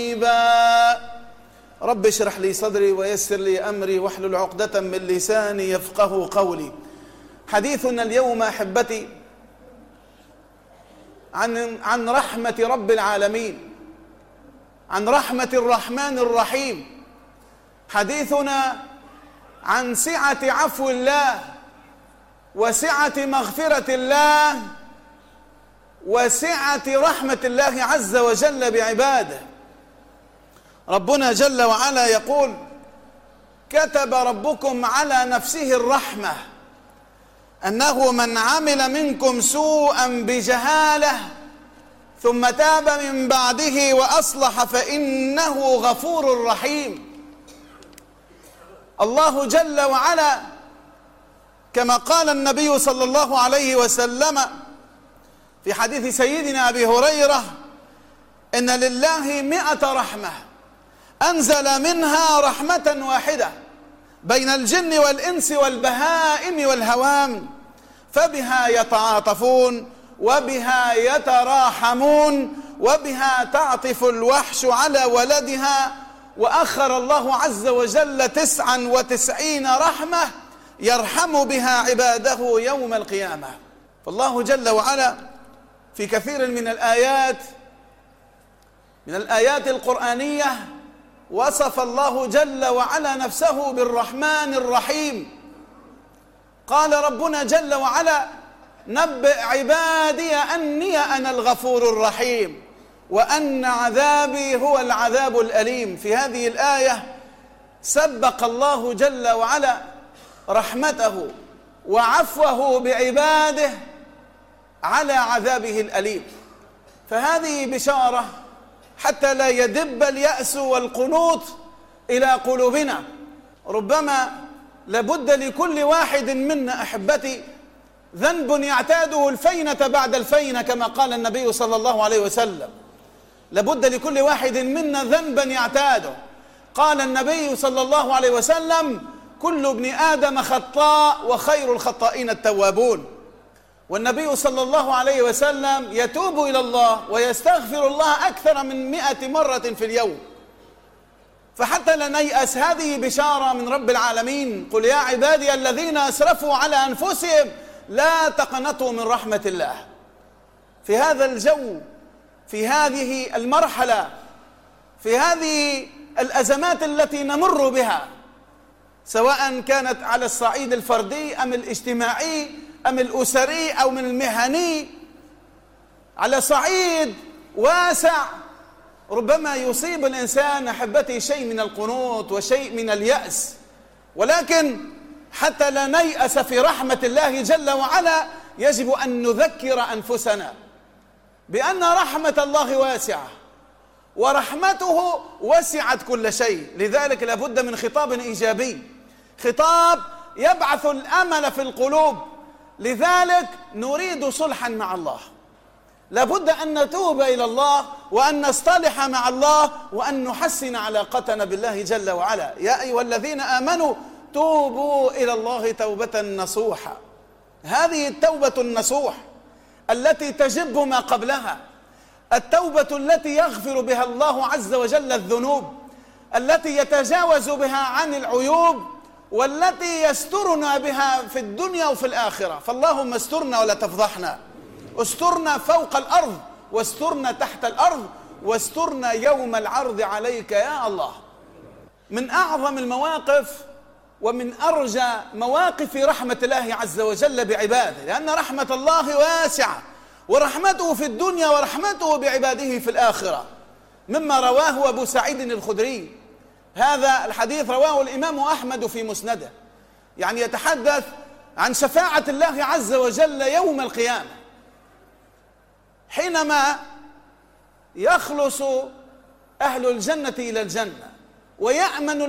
رب اشرح لي صدري ويسر لي أمري واحلل عقدة من لساني يفقه قولي. حديثنا اليوم أحبتي عن رحمة رب العالمين، عن رحمة الرحمن الرحيم. حديثنا عن سعة عفو الله وسعة مغفرة الله وسعة رحمة الله عز وجل بعباده. ربنا جل وعلا يقول: كتب ربكم على نفسه الرحمة أنه من عمل منكم سوءا بجهالة ثم تاب من بعده وأصلح فإنه غفور رحيم. الله جل وعلا كما قال النبي صلى الله عليه وسلم في حديث سيدنا أبي هريرة: إن لله 100 رحمة أنزل منها رحمة واحدة بين الجن والإنس والبهائم والهوام، فبها يتعاطفون وبها يتراحمون وبها تعطف الوحش على ولدها. وأخر الله عز وجل 99 رحمة يرحم بها عباده يوم القيامة. فالله جل وعلا في كثير من الآيات القرآنية وصف الله جل وعلا نفسه بالرحمن الرحيم. قال ربنا جل وعلا: نبئ عبادي أني أنا الغفور الرحيم وأن عذابي هو العذاب الأليم. في هذه الآية سبق الله جل وعلا رحمته وعفوه بعباده على عذابه الأليم. فهذه بشارة حتى لا يدب اليأس والقنوط إلى قلوبنا. ربما لابد لكل واحد منا أحبتي ذنب يعتاده الفينة بعد الفينة كما قال النبي صلى الله عليه وسلم. لابد لكل واحد منا ذنبا يعتاده. قال النبي صلى الله عليه وسلم: كل ابن آدم خطاء وخير الخطائين التوابون. والنبي صلى الله عليه وسلم يتوب إلى الله ويستغفر الله أكثر من 100 مرة في اليوم. فحتى لا نيأس، هذه بشارة من رب العالمين: قل يا عبادي الذين أسرفوا على أنفسهم لا تقنطوا من رحمة الله. في هذا الجو، في هذه المرحلة، في هذه الأزمات التي نمر بها، سواء كانت على الصعيد الفردي أم الاجتماعي أم الأسري أو من المهني، على صعيد واسع ربما يصيب الإنسان أحبتي شيء من القنوط وشيء من اليأس. ولكن حتى لا نيأس في رحمة الله جل وعلا يجب أن نذكر أنفسنا بأن رحمة الله واسعة ورحمته وسعت كل شيء. لذلك لابد من خطاب إيجابي، خطاب يبعث الأمل في القلوب. لذلك نريد صلحا مع الله، لابد أن نتوب إلى الله وأن نصطلح مع الله وأن نحسن علاقتنا بالله جل وعلا. يا أيها الذين آمنوا توبوا إلى الله توبة نصوحا. هذه التوبة النصوح التي تجب ما قبلها، التوبة التي يغفر بها الله عز وجل الذنوب، التي يتجاوز بها عن العيوب، والتي يسترنا بها في الدنيا وفي الآخرة. فاللهم استرنا ولا تفضحنا، استرنا فوق الأرض واسترنا تحت الأرض واسترنا يوم العرض عليك يا الله. من أعظم المواقف ومن أرجى مواقف رحمة الله عز وجل بعباده، لأن رحمة الله واسعة، ورحمته في الدنيا ورحمته بعباده في الآخرة. مما رواه أبو سعيد الخدري، هذا الحديث رواه الإمام أحمد في مسنده، يعني يتحدث عن شفاعة الله عز وجل يوم القيامة، حينما يخلص أهل الجنة إلى الجنة ويأمن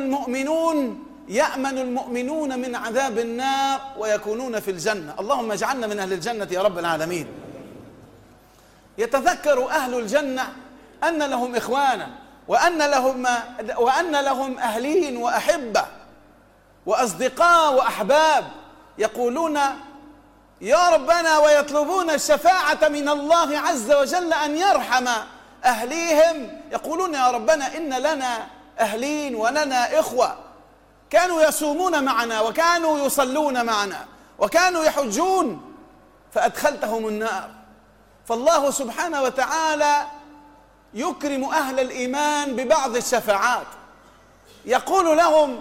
المؤمنون من عذاب النار ويكونون في الجنة. اللهم اجعلنا من أهل الجنة يا رب العالمين. يتذكر أهل الجنة أن لهم إخوانا وأن لهم أهلين وأحبة وأصدقاء وأحباب يقولون يا ربنا، ويطلبون الشفاعة من الله عز وجل أن يرحم أهليهم يقولون يا ربنا إن لنا أهلين ولنا إخوة كانوا يصومون معنا وكانوا يصلون معنا وكانوا يحجون فأدخلتهم النار. فالله سبحانه وتعالى يكرم أهل الإيمان ببعض الشفاعات، يقول لهم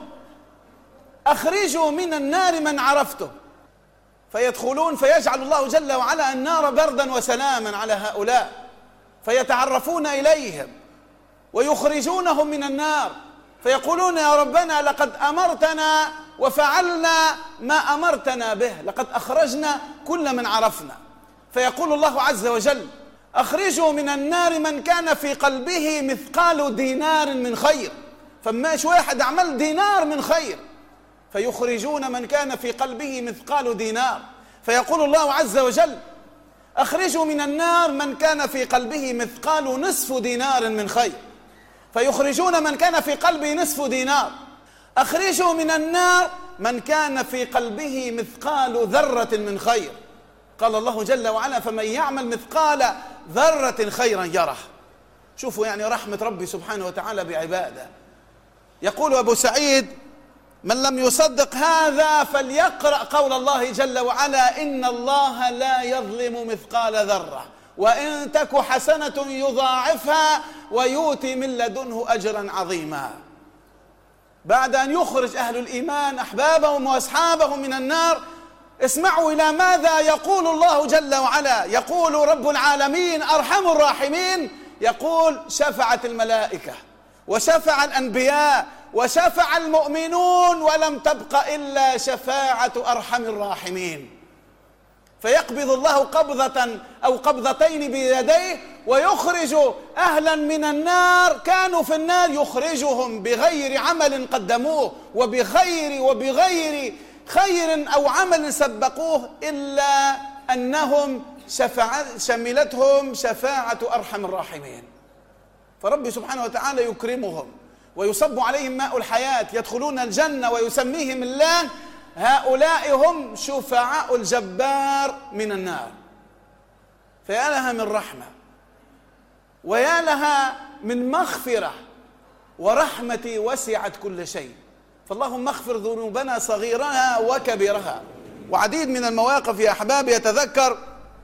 أخرجوا من النار من عرفته، فيدخلون فيجعل الله جل وعلا النار بردا وسلاما على هؤلاء، فيتعرفون إليهم ويخرجونهم من النار، فيقولون يا ربنا لقد أمرتنا وفعلنا ما أمرتنا به، لقد أخرجنا كل من عرفنا. فيقول الله عز وجل أخرجوا من النار من كان في قلبه مثقال دينار من خير، فماش واحد عمل دينار من خير، فيخرجون من كان في قلبه مثقال دينار. فيقول الله عز وجل أخرجوا من النار من كان في قلبه مثقال نصف دينار من خير، فيخرجون من كان في قلبه نصف دينار. أخرجوا من النار من كان في قلبه مثقال ذرة من خير، قال الله جل وعلا فمن يعمل مثقال ذرة خيرا يره. شوفوا يعني رحمة ربي سبحانه وتعالى بعباده. يقول أبو سعيد من لم يصدق هذا فليقرأ قول الله جل وعلا إن الله لا يظلم مثقال ذرة وإن تك حسنة يضاعفها ويؤتي من لدنه أجرا عظيما. بعد أن يخرج أهل الإيمان أحبابهم وأصحابهم من النار، اسمعوا إلى ماذا يقول الله جل وعلا. يقول رب العالمين أرحم الراحمين، يقول شفعت الملائكة وشفع الأنبياء وشفع المؤمنون ولم تبق إلا شفاعة أرحم الراحمين. فيقبض الله قبضة أو قبضتين بيديه ويخرج أهلا من النار كانوا في النار، يخرجهم بغير عمل قدموه وبغير خير أو عمل سبقوه إلا أنهم شملتهم شفاعة أرحم الراحمين. فربي سبحانه وتعالى يكرمهم ويصب عليهم ماء الحياة، يدخلون الجنة ويسميهم الله هؤلاء هم شفعاء الجبار من النار. فيا لها من رحمة ويا لها من مغفرة، ورحمتي وسعت كل شيء، فاللهم اغفر ذنوبنا صغيرها وكبيرها. وعديد من المواقف يا أحبابي يتذكر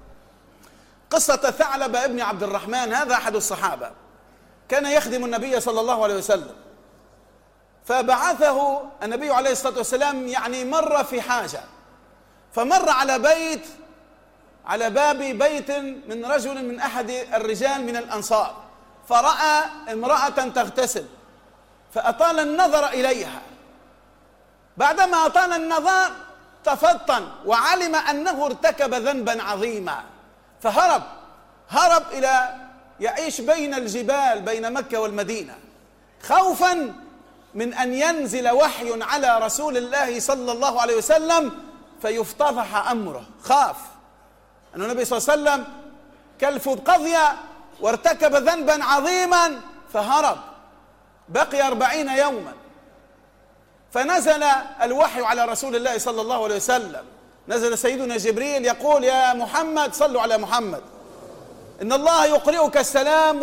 قصة ثعلبة ابن عبد الرحمن، هذا أحد الصحابة كان يخدم النبي صلى الله عليه وسلم، فبعثه النبي عليه الصلاة والسلام يعني مر في حاجة، فمر على باب بيت من رجل من أحد الرجال من الأنصار، فرأى امرأة تغتسل فأطال النظر إليها. بعدما أطال النظر تفطن وعلم أنه ارتكب ذنبا عظيما، فهرب إلى يعيش بين الجبال بين مكة والمدينة، خوفا من أن ينزل وحي على رسول الله صلى الله عليه وسلم فيفتضح أمره. خاف أن النبي صلى الله عليه وسلم كلف قضية وارتكب ذنبا عظيما، فهرب. بقي 40 يوما فنزل الوحي على رسول الله صلى الله عليه وسلم، نزل سيدنا جبريل يقول يا محمد صلوا على محمد إن الله يقرئك السلام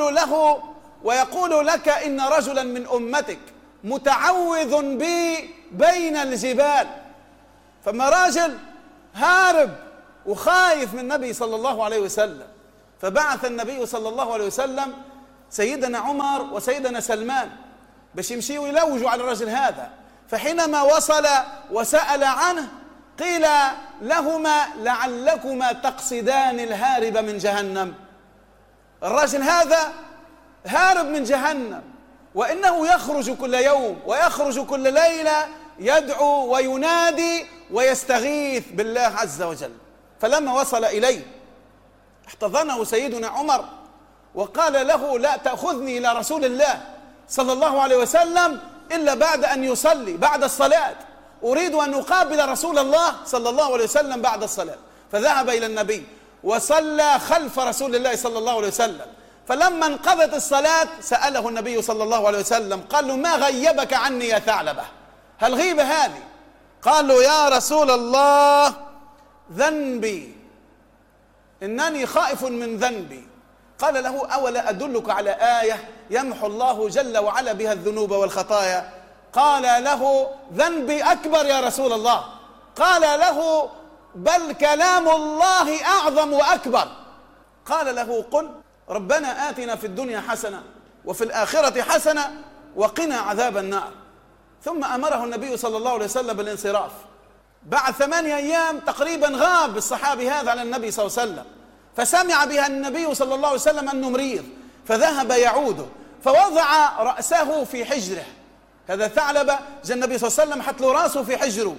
ويقول لك إن رجلا من أمتك متعوذ بي بين الجبال. فما راجل هارب وخايف من النبي صلى الله عليه وسلم، فبعث النبي صلى الله عليه وسلم سيدنا عمر وسيدنا سلمان باش يمشيوا يلوجوا على الرجل هذا. فحينما وصل وسأل عنه قيل لهما لعلكما تقصدان الهارب من جهنم. الرجل هذا هارب من جهنم، وإنه يخرج كل يوم ويخرج كل ليلة يدعو وينادي ويستغيث بالله عز وجل. فلما وصل إليه احتضنه سيدنا عمر وقال له لا تأخذني إلى رسول الله صلى الله عليه وسلم إلا بعد أن يصلي بعد الصلاة، أريد أن أقابل رسول الله صلى الله عليه وسلم بعد الصلاة. فذهب إلى النبي وصلى خلف رسول الله صلى الله عليه وسلم. فلما انقضت الصلاة سأله النبي صلى الله عليه وسلم قال له ما غيبك عني يا ثعلبة، هل غيبة هذه؟ قال له يا رسول الله ذنبي، إنني خائف من ذنبي، قال له أولا أدلك على آية يمحو الله جل وعلا بها الذنوب والخطايا؟ قال له ذنبي أكبر يا رسول الله. قال له بل كلام الله أعظم وأكبر. قال له قل ربنا آتنا في الدنيا حسنة وفي الآخرة حسنة وقنا عذاب النار. ثم أمره النبي صلى الله عليه وسلم بالانصراف. بعد 8 أيام تقريبا غاب الصحابي هذا على النبي صلى الله عليه وسلم، فسمع بها النبي صلى الله عليه وسلم أنه مريض، فذهب يعوده فوضع رأسه في حجره. هذا ثعلبة جاء النبي صلى الله عليه وسلم حط له رأسه في حجره،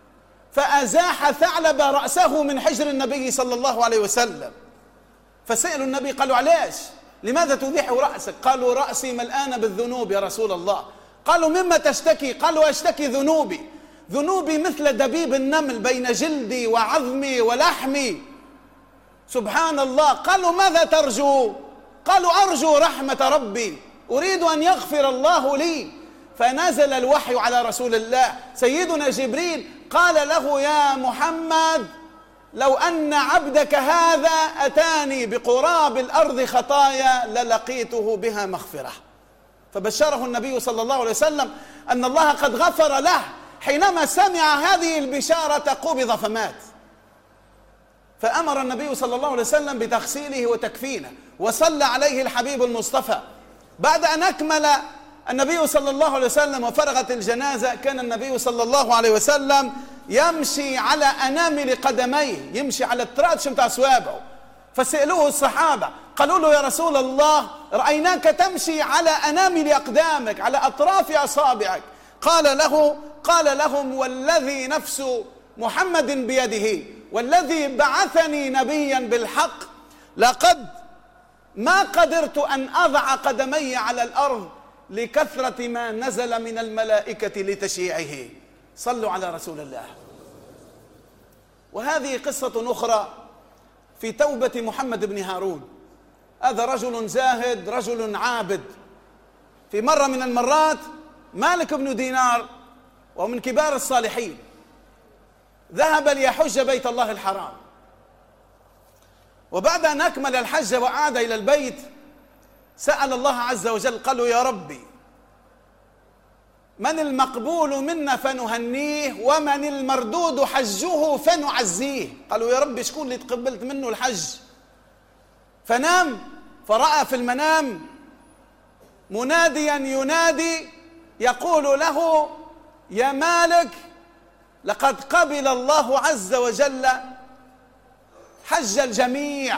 فأزاح ثعلبة رأسه من حجر النبي صلى الله عليه وسلم. فسألوا النبي قالوا علاش؟ لماذا تزيح رأسك؟ قالوا رأسي ملآن بالذنوب يا رسول الله. قالوا مما تشتكي؟ قالوا أشتكي ذنوبي مثل دبيب النمل بين جلدي وعظمي ولحمي. سبحان الله. قالوا ماذا ترجو؟ قالوا أرجو رحمة ربي، أريد أن يغفر الله لي. فنزل الوحي على رسول الله سيدنا جبريل قال له يا محمد لو أن عبدك هذا أتاني بقراب الأرض خطايا للقيته بها مغفرة. فبشره النبي صلى الله عليه وسلم أن الله قد غفر له. حينما سمع هذه البشارة قبض فمات. فأمر النبي صلى الله عليه وسلم بتغسيله وتكفينه، وصلى عليه الحبيب المصطفى. بعد أن أكمل النبي صلى الله عليه وسلم وفرغت الجنازة، كان النبي صلى الله عليه وسلم يمشي على أنامل قدميه، يمشي على التراتش متاع صوابعه. فسألوه الصحابة قالوا له يا رسول الله رأيناك تمشي على أنامل أقدامك، على أطراف أصابعك. قال لهم والذي نفس محمد بيده والذي بعثني نبيا بالحق لقد ما قدرت أن أضع قدمي على الأرض لكثرة ما نزل من الملائكة لتشييعه. صلوا على رسول الله. وهذه قصة أخرى في توبة محمد بن هارون. هذا رجل زاهد، رجل عابد. في مرة من المرات مالك بن دينار ومن كبار الصالحين ذهب ليحج بيت الله الحرام، وبعد أن أكمل الحج وعاد إلى البيت سأل الله عز وجل قال له يا ربي من المقبول منا فنهنيه ومن المردود حجه فنعزيه. قالوا يا ربي شكون اللي تقبلت منه الحج؟ فنام فرأى في المنام مناديا ينادي يقول له يا مالك لقد قبل الله عز وجل حج الجميع،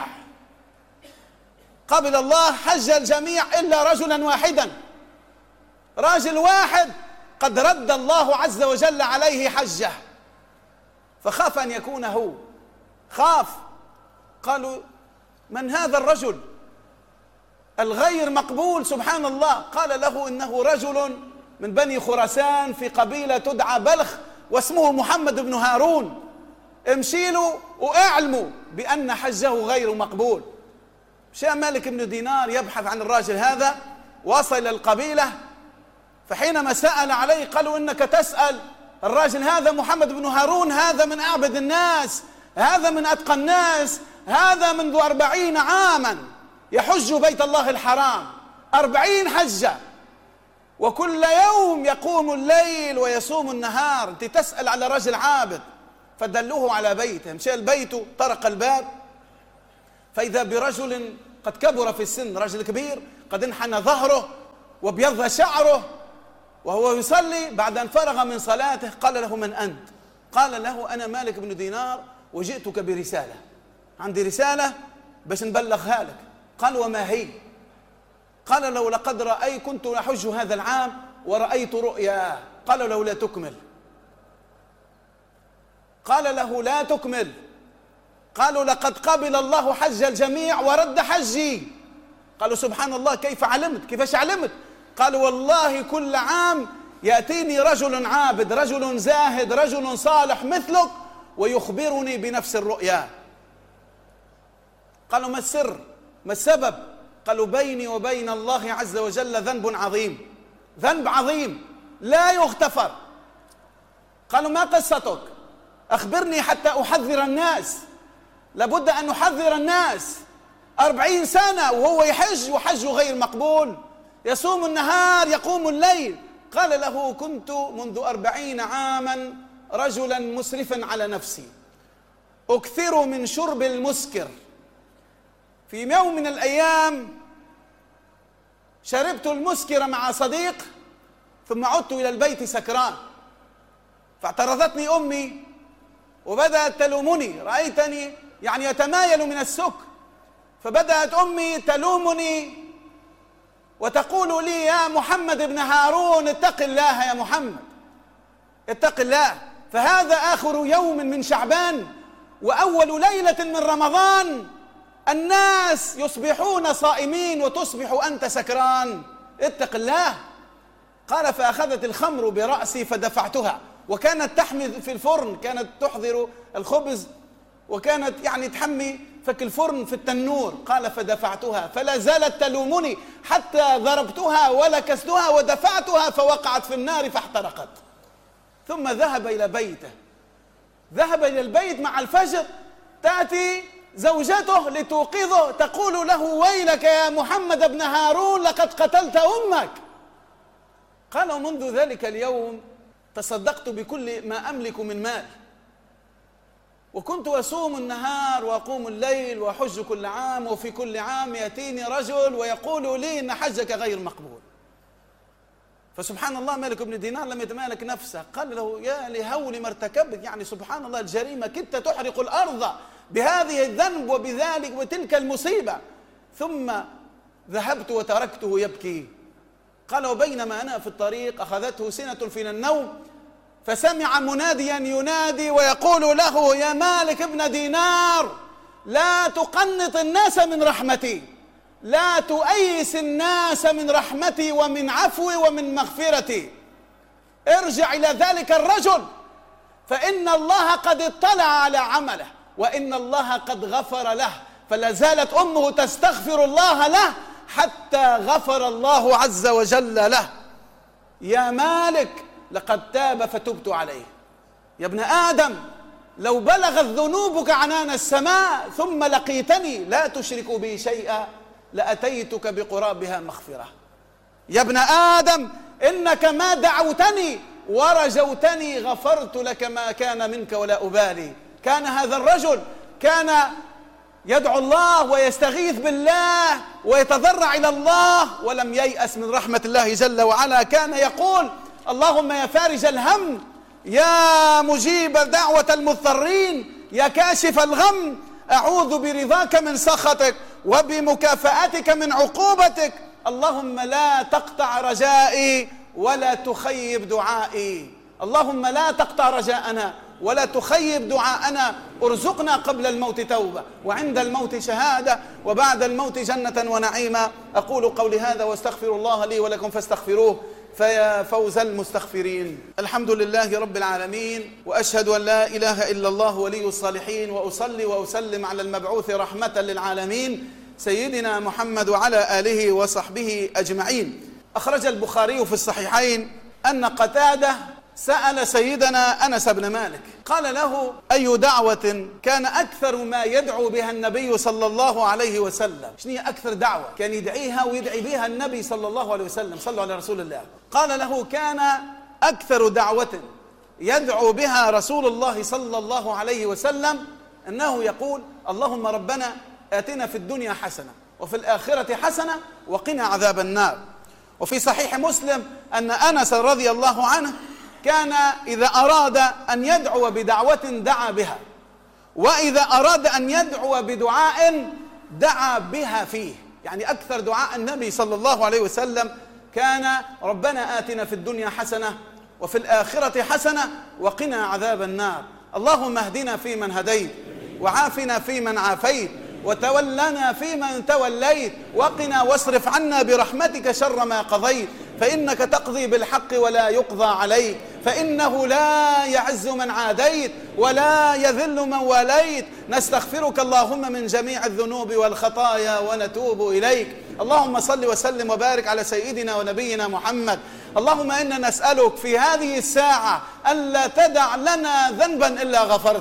قبل الله حج الجميع إلا رجلا واحدا، راجل واحد قد رد الله عز وجل عليه حجه. فخاف أن يكون هو، خاف. قالوا من هذا الرجل الغير مقبول؟ سبحان الله. قال له إنه رجل من بني خراسان في قبيلة تدعى بلخ واسمه محمد بن هارون، امشي له واعلموا بأن حجه غير مقبول. مشى مالك بن دينار يبحث عن الراجل هذا، وصل إلى القبيلة، فحينما سأل عليه قالوا إنك تسأل الراجل هذا محمد بن هارون، هذا من أعبد الناس، هذا من أتقى الناس، هذا منذ 40 عاما يحج بيت الله الحرام، 40 حجة، وكل يوم يقوم الليل ويصوم النهار. أنت تسأل على رجل عابد. فدلوه على بيته، مشى البيت طرق الباب فإذا برجل قد كبر في السن، رجل كبير قد انحنى ظهره وابيض شعره، وهو يصلي. بعد أن فرغ من صلاته قال له من أنت؟ قال له أنا مالك بن دينار وجئتك برسالة، عندي رسالة باش نبلغها لك. قال وما هي؟ قال له لقد كنت أحج هذا العام ورأيت رؤيا. قال له لا تكمل. قال له لا تكمل. قالوا لقد قبل الله حج الجميع ورد حجي. قالوا سبحان الله كيف علمت؟ كيفاش علمت؟ قالوا والله كل عام يأتيني رجل عابد، رجل زاهد، رجل صالح مثلك ويخبرني بنفس الرؤيا. قالوا ما السر؟ ما السبب؟ قالوا بيني وبين الله عز وجل ذنب عظيم، ذنب عظيم لا يغتفر. قالوا ما قصتك؟ أخبرني حتى أحذر الناس. لابد أن نحذر الناس. 40 سنة وهو يحج وحجه غير مقبول، يصوم النهار يقوم الليل. قال له: كنت منذ 40 عاما رجلا مسرفا على نفسي، أكثر من شرب المسكر. في يوم من الأيام شربت المسكر مع صديق، ثم عدت إلى البيت سكران، فاعترضتني أمي وبدأت تلومني، رأيتني يعني يتمايل من السكر، فبدأت أمي تلومني وتقول لي: يا محمد بن هارون اتق الله، يا محمد اتق الله، فهذا آخر يوم من شعبان وأول ليلة من رمضان، الناس يصبحون صائمين وتصبح أنت سكران، اتق الله. قال: فأخذت الخمر برأسي فدفعتها، وكانت تحمي في الفرن، كانت تحضر الخبز وكانت يعني تحمي فك الفرن في التنور. قال: فدفعتها فلا زالت تلومني حتى ضربتها ولكستها ودفعتها فوقعت في النار فاحترقت. ثم ذهب إلى بيته، ذهب إلى البيت مع الفجر، تأتي زوجته لتوقظه تقول له: ويلك يا محمد بن هارون لقد قتلت أمك. قال: ومنذ ذلك اليوم تصدقت بكل ما أملك من مال، وكنت أصوم النهار وأقوم الليل وأحج كل عام، وفي كل عام يأتيني رجل ويقول لي إن حجك غير مقبول. فسبحان الله مالك بن دينار لم يتمالك نفسه، قال له: يا لهول ما ارتكبت، يعني سبحان الله الجريمة، كدت تحرق الأرض بهذه الذنب وبذلك وتلك المصيبة. ثم ذهبت وتركته يبكي. قال: وبينما أنا في الطريق أخذته سنة في النوم، فسمع مناديا ينادي ويقول له: يا مالك بن دينار لا تقنط الناس من رحمتي، لا تؤيس الناس من رحمتي ومن عفوي ومن مغفرتي، ارجع إلى ذلك الرجل فإن الله قد اطلع على عمله وإن الله قد غفر له. فلا زالت أمه تستغفر الله له حتى غفر الله عز وجل له. يا مالك لقد تاب فتبت عليه. يا ابن آدم لو بلغت ذنوبك عنان السماء ثم لقيتني لا تشرك بي شيئا لأتيتك بقرابها مغفرة. يا ابن آدم إنك ما دعوتني ورجوتني غفرت لك ما كان منك ولا أبالي. كان هذا الرجل كان يدعو الله ويستغيث بالله ويتضرع إلى الله ولم ييأس من رحمة الله جل وعلا. كان يقول: اللهم يا فارج الهم، يا مجيب دعوة المضطرين، يا كاشف الغم، أعوذ برضاك من سخطك وبمكافأتك من عقوبتك. اللهم لا تقطع رجائي ولا تخيب دعائي. اللهم لا تقطع رجاءنا ولا تخيب دعاءنا. ارزقنا قبل الموت توبة وعند الموت شهادة وبعد الموت جنة ونعيما. أقول قولي هذا واستغفر الله لي ولكم فاستغفروه فيا فوز المستغفرين. الحمد لله رب العالمين، وأشهد أن لا إله إلا الله ولي الصالحين، وأصلي وأسلم على المبعوث رحمة للعالمين سيدنا محمد وعلى آله وصحبه أجمعين. أخرج البخاري في الصحيحين أن قتادة سأل سيدنا أنس بن مالك قال له: أي دعوة كان أكثر ما يدعو بها النبي صلى الله عليه وسلم؟ شنو هي أكثر دعوة كان يدعيها ويدعي بها النبي صلى الله عليه وسلم؟ صلوا على رسول الله. قال له: كان أكثر دعوة يدعو بها رسول الله صلى الله عليه وسلم أنه يقول: اللهم ربنا آتنا في الدنيا حسنة وفي الآخرة حسنة وقنا عذاب النار. وفي صحيح مسلم أن أنس رضي الله عنه كان إذا أراد أن يدعو بدعوة دعا بها، وإذا أراد أن يدعو بدعاء دعا بها فيه. يعني أكثر دعاء النبي صلى الله عليه وسلم كان: ربنا آتنا في الدنيا حسنة وفي الآخرة حسنة وقنا عذاب النار. اللهم اهدنا فيمن هديت وعافنا فيمن عافيت وتولنا فيمن توليت وقنا واصرف عنا برحمتك شر ما قضيت، فإنك تقضي بالحق ولا يقضى عليك، فإنه لا يعز من عاديت ولا يذل من واليت. نستغفرك اللهم من جميع الذنوب والخطايا ونتوب إليك. اللهم صل وسلم وبارك على سيدنا ونبينا محمد. اللهم إنا نسألك في هذه الساعة ألا تدع لنا ذنبا إلا غفرته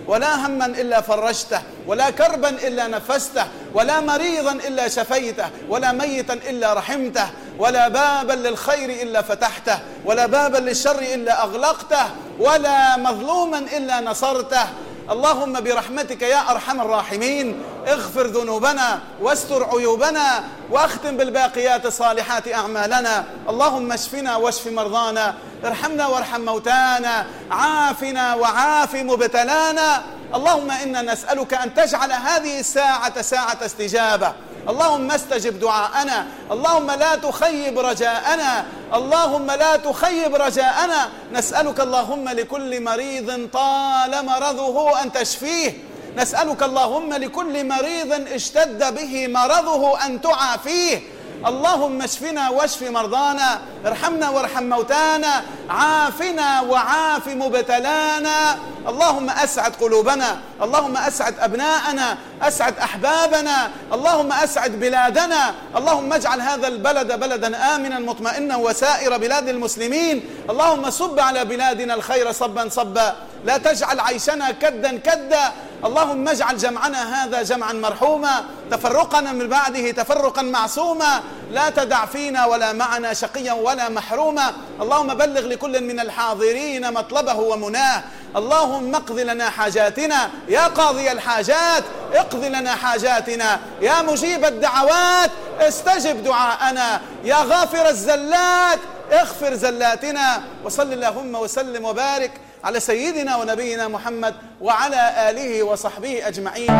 ولا هما إلا فرجته، ولا كربا إلا نفسته، ولا مريضا إلا شفيته، ولا ميتا إلا رحمته، ولا بابا للخير إلا فتحته، ولا بابا للشر إلا أغلقته، ولا مظلوما إلا نصرته. اللهم برحمتك يا أرحم الراحمين اغفر ذنوبنا واستر عيوبنا واختم بالباقيات الصالحات أعمالنا. اللهم اشفنا واشف مرضانا، ارحمنا وارحم موتانا، عافنا وعاف مبتلانا. اللهم إنا نسألك أن تجعل هذه الساعة ساعة استجابة. اللهم استجب دعاءنا، اللهم لا تخيب رجاءنا، اللهم لا تخيب رجاءنا. نسألك اللهم لكل مريض طال مرضه أن تشفيه، نسألك اللهم لكل مريض اشتد به مرضه أن تعافيه. اللهم اشفنا واشف مرضانا، ارحمنا وارحم موتانا، عافنا وعاف مبتلانا. اللهم أسعد قلوبنا، اللهم أسعد أبناءنا، أسعد أحبابنا، اللهم أسعد بلادنا. اللهم اجعل هذا البلد بلدا آمنا مطمئنا وسائر بلاد المسلمين. اللهم صب على بلادنا الخير صبا صبا، لا تجعل عيشنا كدا كدا. اللهم اجعل جمعنا هذا جمعا مرحوما، تفرقنا من بعده تفرقا معصوما، لا تدع فينا ولا معنا شقيا ولا محروما. اللهم بلغ لكل من الحاضرين مطلبه ومناه. اللهم اقض لنا حاجاتنا يا قاضي الحاجات، اقض لنا حاجاتنا يا مجيب الدعوات، استجب دعاءنا يا غافر الزلات، اغفر زلاتنا. وصل اللهم وسلم وبارك على سيدنا ونبينا محمد وعلى آله وصحبه أجمعين.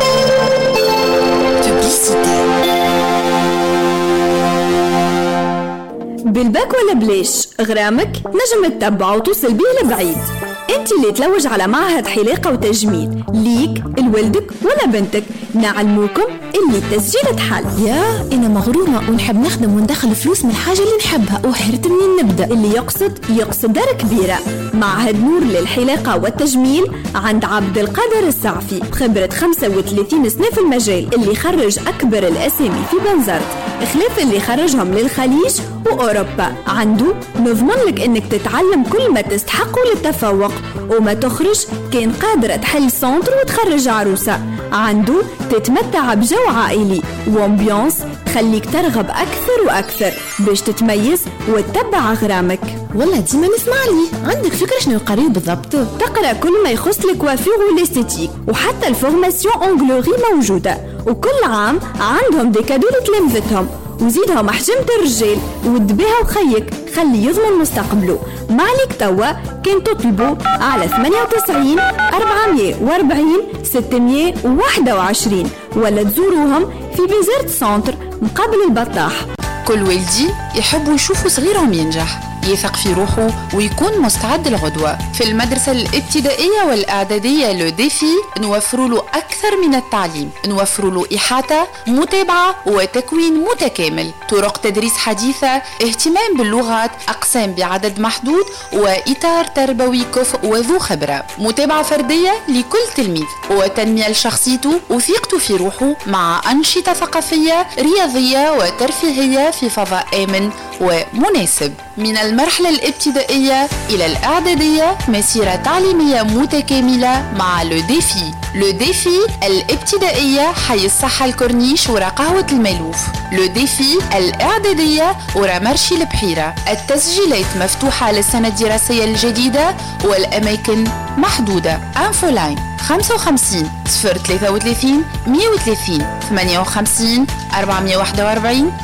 بالباك ولا بليش غرامك نجم تتبع وتوصل بيه لبعيد. انت اللي تلوج على معهد حلاقة وتجميل ليك لولدك ولا بنتك، نعلموكم اللي التسجيل تحل. يا انا مغرومة ونحب نخدم وندخل فلوس من الحاجة اللي نحبها وحرت منين نبدأ. اللي يقصد دار كبيرة. معهد نور للحلاقة والتجميل عند عبد القادر السعفي، بخبرة 35 سنة في المجال، اللي خرج أكبر الأسامي في بنزرت، خلاف اللي خرجهم للخليج وأوروبا. عنده نضمن لك إنك تتعلم كل ما تستحقه للتفوق، وما تخرج كان قادرة تحل سنتر وتخرج عروسة. عنده تتمتع بجو عائلي وامبيونس خليك ترغب أكثر وأكثر باش تتميز وتتبع غرامك. والله ديما نسمع لي. عندك فكرة شنو يقريو بالضبط؟ تقرأ كل ما يخص الكوافير والاستيتيك، وحتى الفورماسيون أونغلوري موجودة، وكل عام عندهم دي كادو لتلامذتهم، وزيدهم حجمة الرجال ودبيها وخيك خلي يضمن مستقبله. ما عليك توا كان تطلبوا على 98 440 621 ولا تزوروهم في بيزرت سنتر مقابل البطاح. كل والدي يحبوا يشوفوا صغيرهم ينجح، يثق في روحه ويكون مستعد للغدوة. في المدرسة الابتدائية والإعدادية لو ديفي نوفر له أكثر من التعليم، نوفر له إحاطة، متابعة وتكوين متكامل، طرق تدريس حديثة، اهتمام باللغات، أقسام بعدد محدود، وإطار تربوي كفء وذو خبرة، متابعة فردية لكل تلميذ، وتنمية لشخصيته وثقته في روحه، مع أنشطة ثقافية رياضية وترفيهية في فضاء آمن ومناسب. من المرحلة الابتدائية إلى الإعدادية مسيرة تعليمية متكاملة مع لو ديفي. لو ديفي الابتدائية حي الصحة الكورنيش ورا قهوة الملوف، لو ديفي الإعدادية ورا مرشي البحيرة. التسجيلات مفتوحة للسنة الدراسية الجديدة والأماكن محدودة. انفولاين 55 033 130 58 441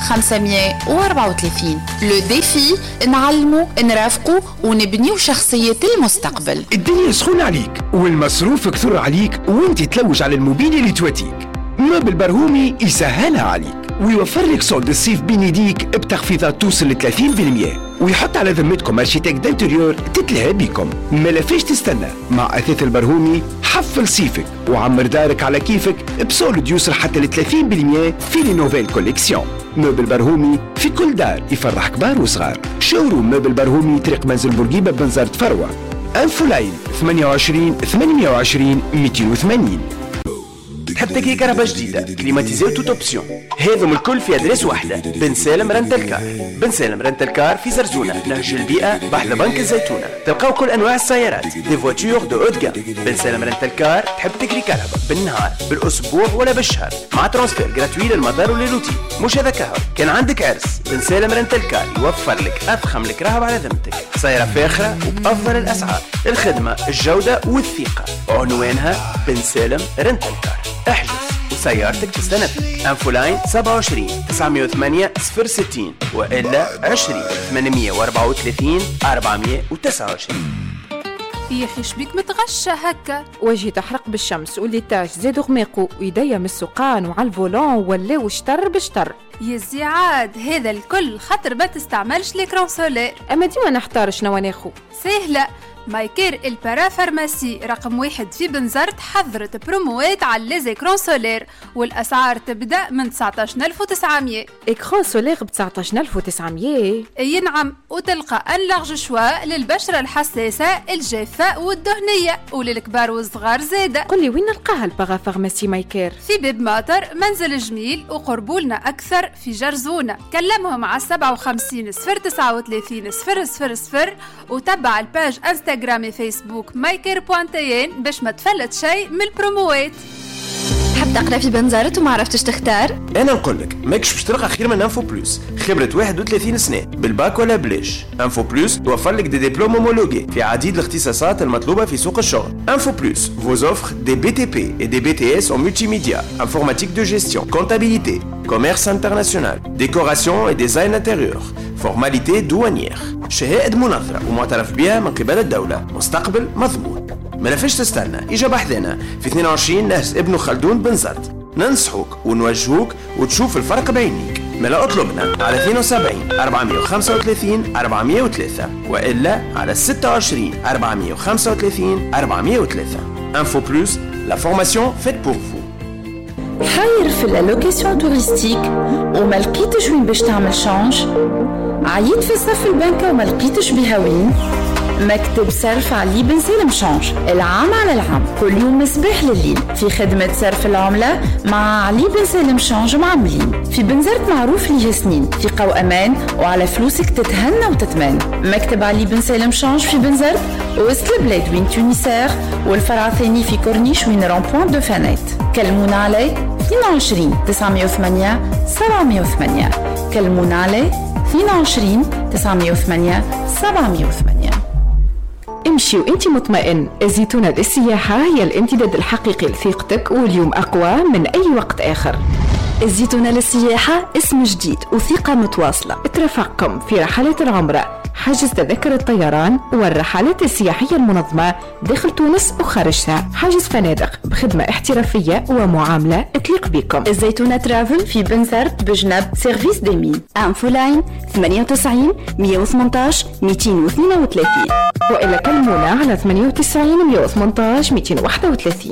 534. لو ديفي نعلموا نرافقوا ونبنيو شخصية المستقبل. الدنيا سخونة عليك والمصروف كثر عليك وانت تلوج على الموبيل اللي تواتيك. مبل برهومي يسهلها عليك ويوفر لك صولد الصيف بين يديك بتخفيضات توصل ل 30%، ويحط على ذمتكم ارشيتكت دانتوريور تتلهى بكم. ما لافيش تستنى، مع اثاث البرهومي حفل صيفك وعمر دارك على كيفك بصولد يوصل حتى ل 30% في لي نوفيل كوليكسيون. مبل برهومي في كل دار يفرح كبار وصغار. شوروم مبل برهومي طريق منزل بورقيبة بنزرت فروة. انفولاين 28 820 280. تحب تكري كهرباء جديدة كليماتيزي وتوت اوبسيون، هذم الكل في ادريس واحدة. بن سالم رنتل كار. بن سالم رنتل كار في زرزونة نهج البيئة بحذا بنك الزيتونة. تلقاو كل انواع السيارات دي فواتور دو هوت جام. بن سالم رنتل كار تحب تكري كهرباء بالنهار بالاسبوع ولا بالشهر مع ترانسفير جراتوي للمدار وللروتين. مش هذا كهو، كان عندك عرس بن سالم رنتل كار يوفر لك افخم الكراهب على ذمتك، سيارة فاخرة وبأفضل الاسعار، الخدمة الجودة والثقة. عنوانها بن سالم رنتل كار. احجز وسيارتك تستنفذ. انفولاين 27 908 060 والا 20 834 429. يخي شبيك متغشى هكا؟ وجهي تحرق بالشمس والليتاج زادوا غماقو ويديا من السقان وعلى الفولون ولاو شطر بشطر. يا زعاد هذا الكل خاطر ما تستعملش ليكرون سولير. اما ديما نحتار شنو ناخو. سهلة، مايكير البارا فارماسي رقم 1 في بنزرت حضرت بروموات على ليزيكرون سولير والأسعار تبدأ من 19,900. إكرون سولير ب 19,900؟ أي نعم، وتلقى أن لارج شوا للبشرة الحساسة الجافة والدهنية وللكبار والصغار زادة. قولي وين نلقاها البارا فارماسي مايكير؟ في باب ماطر منزل جميل وقربولنا أكثر في جرزونة. كلمهم على 57 039 000 وتبع الباج انستغرامي فيسبوك مايكير.tn باش ما تفلت شيء من البروموات. تحب تقرا في بنزرت وما عرفتش تختار؟ انا نقولك ماكش باش تلقى خير من انفو بلوس. خبرة 31 سنة بالباك ولا بلاش. انفو بلوس توفر لك دي ديبلوم هومولوجي في عديد الاختصاصات المطلوبة في سوق الشغل. انفو بلوس vous offre des BTP et des BTS en multimédia, informatique de gestion, comptabilité, commerce international, décoration et design intérieur, formalités douanières. شهادة منظرة ومعترف بها من قبل الدولة، مستقبل مضمون. ما نفش تستنى، إجا بحثنا في 22 نهج ابن خلدون بنزرت. ننصحوك ونوجهوك وتشوف الفرق بعينيك. ملا اطلبنا على 72 435 403 وإلا على 26 435 403. Info Plus, la formation faite pour vous. حاير في اللوكاسيون توريستيك وما لقيتش وين باش تعمل شانج؟ عييت في صف البنكة وما لقيتش بها وين؟ مكتب صرف علي بن سالم شانج، العام على العام كل يوم مصباح لليل في خدمة صرف العملة مع علي بن سالم شانج معملين في بنزرت معروف ليه سنين، ثقة وأمان وعلى فلوسك تتهنى وتتمان. مكتب علي بن سالم شانج في بنزرت وسط البلاد وين تونسير، والفرع الثاني في كورنيش وين رامبوان دو فانيت. كلمونا علي 22 908 708. كلمونا علي 22 908 708. امشي وانت مطمئن. الزيتونة للسياحة هي الامتداد الحقيقي لثقتك واليوم أقوى من أي وقت آخر. الزيتونة للسياحة اسم جديد وثقة متواصلة. اترافقكم في رحلات العمرة، حجز تذاكر الطيران والرحلات السياحية المنظمة داخل تونس وخارجها، حجز فنادق بخدمة احترافية ومعاملة تليق بكم. الزيتونة ترافل في بنزرت بجنب سيرفيس ديمين. انفولاين 98 118 232 وإلا كلمونا على 98 118 231.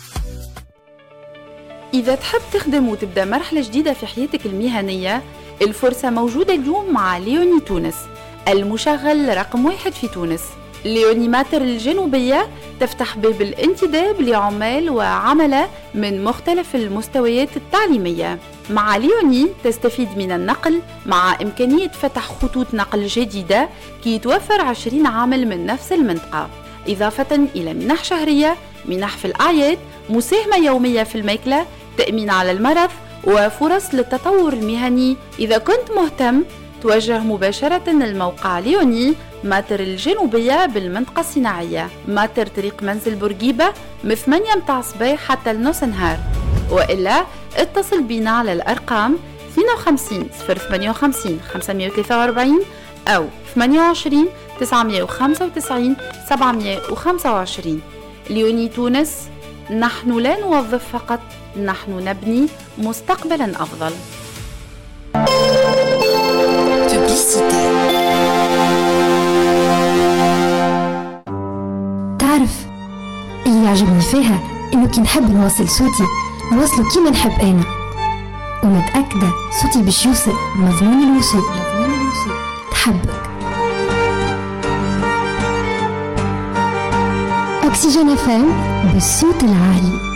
إذا تحب تخدم وتبدأ مرحلة جديدة في حياتك المهنية، الفرصة موجودة اليوم مع ليوني تونس، المشغل رقم 1 في تونس. ليوني ماتر الجنوبية تفتح باب الانتداب لعمال وعملة من مختلف المستويات التعليمية. مع ليوني تستفيد من النقل مع إمكانية فتح خطوط نقل جديدة كي يتوفر 20 عامل من نفس المنطقة، إضافة إلى منح شهرية، منح في الأعياد، مساهمة يومية في الماكلة، تأمين على المرض وفرص للتطور المهني. إذا كنت مهتم توجه مباشرة الموقع ليوني ماتر الجنوبية بالمنطقة الصناعية، ماتر طريق منزل بورقيبة من 8 متاع الصباح حتى النص نهار، وإلا اتصل بنا على الأرقام 52 058 543 أو 28 995 725. ليوني تونس، نحن لا نوظف فقط، نحن نبني مستقبلا أفضل. تعرف اللي يعجبني فيها إنه كي نحب نوصل صوتي نوصله كيما نحب أنا، ومتأكدة صوتي باش يوصل مضمون الوصول. تحبك أكسجين FM بالصوت العالي.